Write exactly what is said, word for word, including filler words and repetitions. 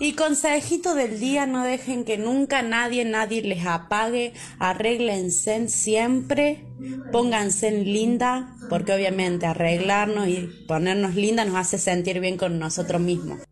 Y consejito del día, no dejen que nunca nadie, nadie les apague, arréglense siempre, pónganse linda, porque obviamente arreglarnos y ponernos linda nos hace sentir bien con nosotros mismos.